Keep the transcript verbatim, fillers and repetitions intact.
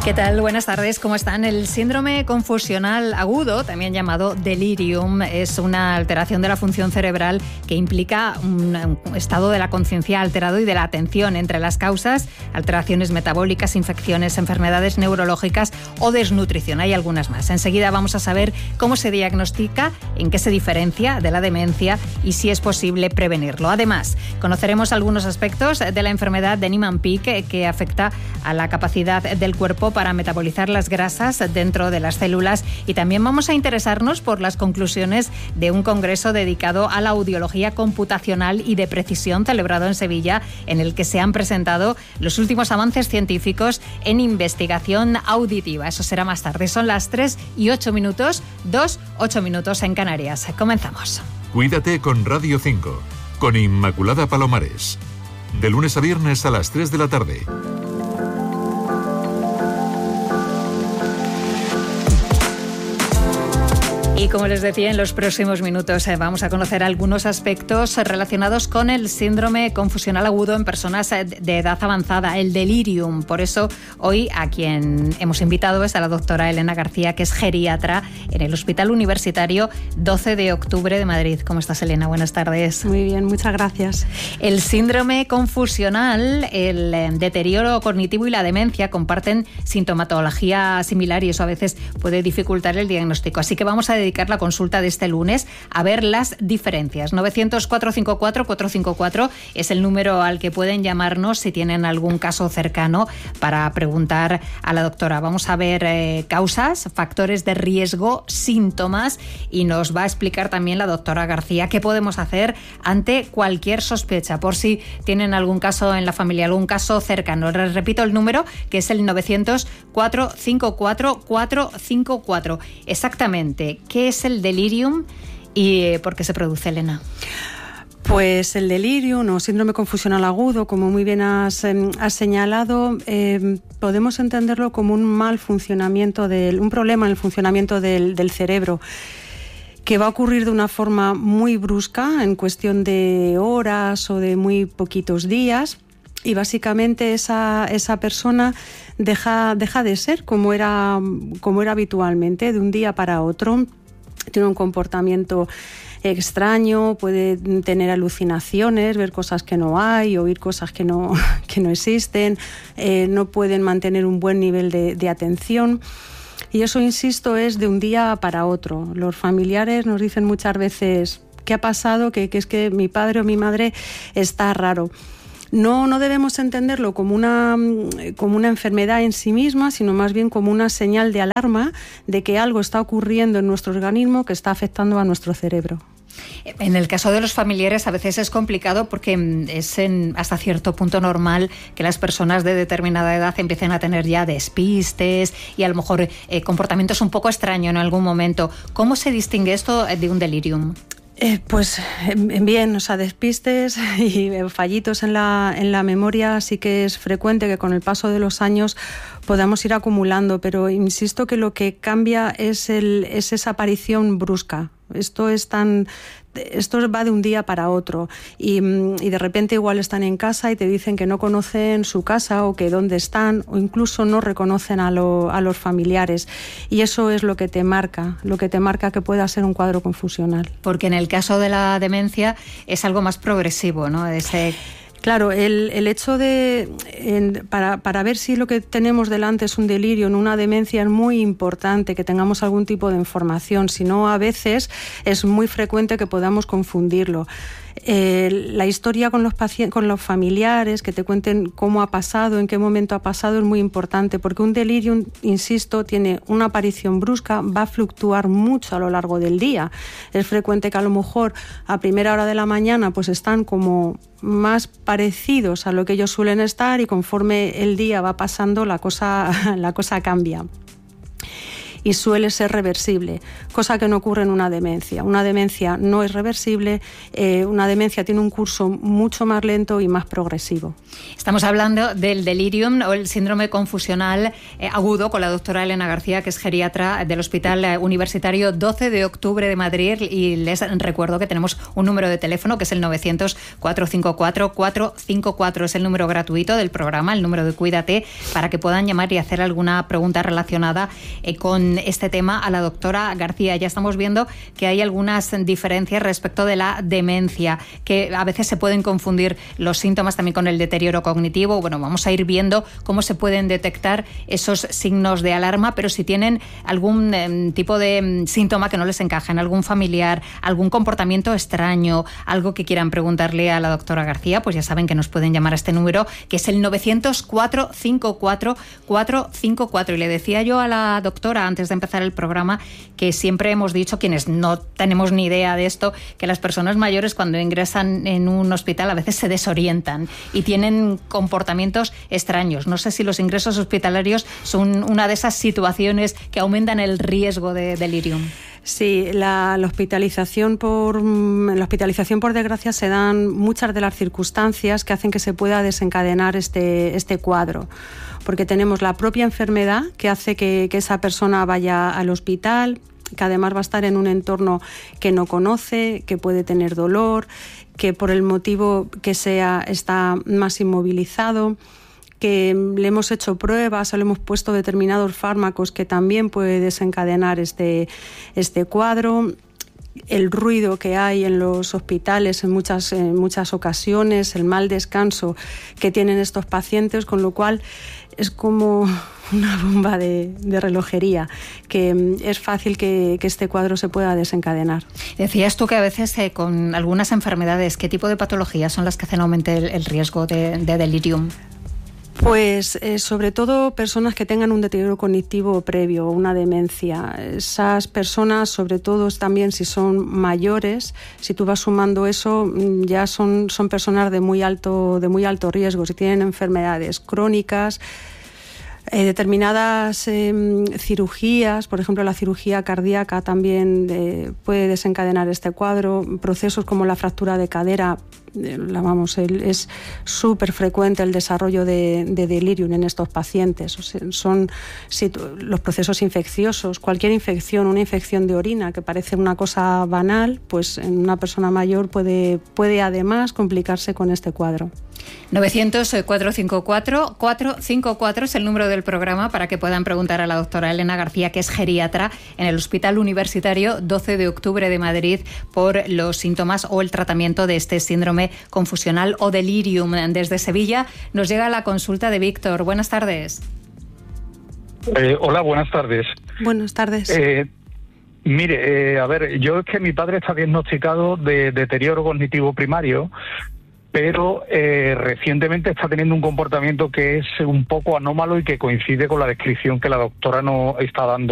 ¿Qué tal? Buenas tardes, ¿cómo están? El síndrome confusional agudo, también llamado delirium, es una alteración de la función cerebral que implica un estado de la conciencia alterado y de la atención. Entre las causas, alteraciones metabólicas, infecciones, enfermedades neurológicas o desnutrición. Hay algunas más. Enseguida vamos a saber cómo se diagnostica, en qué se diferencia de la demencia y si es posible prevenirlo. Además, conoceremos algunos aspectos de la enfermedad de Niemann-Pick que afecta a la capacidad del cuerpo para metabolizar las grasas dentro de las células, y también vamos a interesarnos por las conclusiones de un congreso dedicado a la audiología computacional y de precisión celebrado en Sevilla, en el que se han presentado los últimos avances científicos en investigación auditiva. Eso será más tarde. Son las tres y ocho minutos, dos, ocho minutos en Canarias. Comenzamos. Cuídate con Radio cinco, con Inmaculada Palomares. De lunes a viernes a las tres de la tarde. Y como les decía, en los próximos minutos eh, vamos a conocer algunos aspectos relacionados con el síndrome confusional agudo en personas de edad avanzada, el delirium. Por eso hoy a quien hemos invitado es a la doctora Elena García, que es geriatra en el Hospital Universitario doce de octubre de Madrid. ¿Cómo estás, Elena? Buenas tardes. Muy bien, muchas gracias. El síndrome confusional, el eh, deterioro cognitivo y la demencia comparten sintomatología similar y eso a veces puede dificultar el diagnóstico. Así que vamos a dedicar la consulta de este lunes a ver las diferencias. novecientos, cuatrocientos cincuenta y cuatro, cuatrocientos cincuenta y cuatro es el número al que pueden llamarnos si tienen algún caso cercano para preguntar a la doctora. Vamos a ver eh, causas, factores de riesgo, síntomas, y nos va a explicar también la doctora García qué podemos hacer ante cualquier sospecha, por si tienen algún caso en la familia, algún caso cercano. Les repito el número, que es el novecientos, cuatrocientos cincuenta y cuatro, cuatrocientos cincuenta y cuatro. Exactamente, ¿qué es el delirium y por qué se produce, Elena? Pues el delirium o síndrome confusional agudo, como muy bien has, eh, has señalado, eh, podemos entenderlo como un mal funcionamiento, del, un problema en el funcionamiento del, del cerebro, que va a ocurrir de una forma muy brusca, en cuestión de horas o de muy poquitos días, y básicamente esa, esa persona deja, deja de ser como era, como era habitualmente, de un día para otro. Tiene un comportamiento extraño, puede tener alucinaciones, ver cosas que no hay, oír cosas que no, que no existen, eh, no pueden mantener un buen nivel de, de atención. Y eso, insisto, es de un día para otro. Los familiares nos dicen muchas veces, ¿qué ha pasado? Que, que es que mi padre o mi madre está raro. No, no debemos entenderlo como una, como una enfermedad en sí misma, sino más bien como una señal de alarma de que algo está ocurriendo en nuestro organismo que está afectando a nuestro cerebro. En el caso de los familiares a veces es complicado porque es en, hasta cierto punto normal que las personas de determinada edad empiecen a tener ya despistes y a lo mejor eh, comportamientos un poco extraños en algún momento. ¿Cómo se distingue esto de un delirium? Eh, pues bien, o sea, despistes y fallitos en la, en la memoria sí que es frecuente que con el paso de los años podamos ir acumulando, pero insisto que lo que cambia es, el, es esa aparición brusca. Esto es tan, esto va de un día para otro y, y de repente igual están en casa y te dicen que no conocen su casa o que dónde están o incluso no reconocen a, lo, a los familiares, y eso es lo que te marca, lo que te marca que pueda ser un cuadro confusional. Porque en el caso de la demencia es algo más progresivo, ¿no? Ese... Claro, el, el hecho de, en, para, para ver si lo que tenemos delante es un delirio, en una demencia, es muy importante que tengamos algún tipo de información, si no a veces es muy frecuente que podamos confundirlo. Eh, la historia con los pacientes, con los familiares, que te cuenten cómo ha pasado, en qué momento ha pasado, es muy importante, porque un delirium, insisto, tiene una aparición brusca, va a fluctuar mucho a lo largo del día. Es frecuente que a lo mejor a primera hora de la mañana pues están como más parecidos a lo que ellos suelen estar y conforme el día va pasando la cosa, la cosa cambia. y suele ser reversible, cosa que no ocurre en una demencia. Una demencia no es reversible, eh, una demencia tiene un curso mucho más lento y más progresivo. Estamos hablando del delirium o el síndrome confusional eh, agudo con la doctora Elena García, que es geriatra del Hospital Universitario doce de octubre de Madrid, y les recuerdo que tenemos un número de teléfono que es el novecientos, cuatrocientos cincuenta y cuatro, cuatrocientos cincuenta y cuatro, es el número gratuito del programa, el número de Cuídate, para que puedan llamar y hacer alguna pregunta relacionada eh, con este tema a la doctora García. Ya estamos viendo que hay algunas diferencias respecto de la demencia, que a veces se pueden confundir los síntomas también con el deterioro cognitivo. Bueno, vamos a ir viendo cómo se pueden detectar esos signos de alarma, pero si tienen algún eh, tipo de eh, síntoma que no les encaja en algún familiar, algún comportamiento extraño, algo que quieran preguntarle a la doctora García, pues ya saben que nos pueden llamar a este número, que es el novecientos, cuatrocientos cincuenta y cuatro, cuatrocientos cincuenta y cuatro. Y le decía yo a la doctora antes de empezar el programa que siempre hemos dicho, quienes no tenemos ni idea de esto, que las personas mayores cuando ingresan en un hospital a veces se desorientan y tienen comportamientos extraños. No sé si los ingresos hospitalarios son una de esas situaciones que aumentan el riesgo de delirium. Sí, la, la hospitalización por la hospitalización por desgracia se dan muchas de las circunstancias que hacen que se pueda desencadenar este, este cuadro. Porque tenemos la propia enfermedad que hace que, que esa persona vaya al hospital, que además va a estar en un entorno que no conoce, que puede tener dolor, que por el motivo que sea está más inmovilizado, que le hemos hecho pruebas o le hemos puesto determinados fármacos que también puede desencadenar este, este cuadro. El ruido que hay en los hospitales en muchas, en muchas ocasiones, el mal descanso que tienen estos pacientes, con lo cual es como una bomba de, de relojería, que es fácil que, que este cuadro se pueda desencadenar. Decías tú que a veces eh, con algunas enfermedades, ¿qué tipo de patologías son las que hacen aumentar el, el riesgo de, de delirium? Pues eh, sobre todo personas que tengan un deterioro cognitivo previo, una demencia. Esas personas, sobre todo también si son mayores, si tú vas sumando eso, ya son, son personas de muy alto, de muy alto riesgo. Si tienen enfermedades crónicas, Eh, determinadas eh, cirugías, por ejemplo la cirugía cardíaca también eh, puede desencadenar este cuadro, procesos como la fractura de cadera, eh, la, vamos, el, es súper frecuente el desarrollo de, de delirium en estos pacientes. O sea, son situ- los procesos infecciosos, cualquier infección, una infección de orina que parece una cosa banal, pues en una persona mayor puede, puede además complicarse con este cuadro. novecientos, cuatrocientos cincuenta y cuatro, cuatrocientos cincuenta y cuatro es el número del programa para que puedan preguntar a la doctora Elena García, que es geriatra en el Hospital Universitario doce de octubre de Madrid, por los síntomas o el tratamiento de este síndrome confusional o delirium. Desde Sevilla nos llega la consulta de Víctor. Buenas tardes. Eh, hola, buenas tardes. Buenas tardes. Eh, mire, eh, a ver, yo es que mi padre está diagnosticado de deterioro cognitivo primario, pero eh, recientemente está teniendo un comportamiento que es un poco anómalo y que coincide con la descripción que la doctora nos está dando